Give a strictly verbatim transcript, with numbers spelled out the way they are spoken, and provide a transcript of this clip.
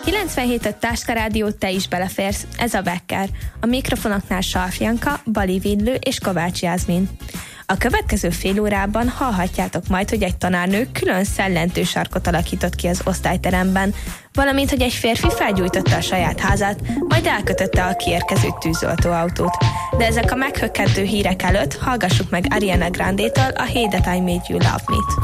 kilencvenhét öt Táska Rádió, te is beleférsz, ez a Becker. A mikrofonoknál Sarf Janka, Bali Vidlő és Kovács Jászmin. A következő fél órában hallhatjátok majd, hogy egy tanárnő külön szellentő sarkot alakított ki az osztályteremben, valamint, hogy egy férfi felgyújtotta a saját házát, majd elkötötte a kiérkező tűzoltóautót. De ezek a meghökkentő hírek előtt hallgassuk meg Ariana Grande-től a Hey That I Made You Love Me-t.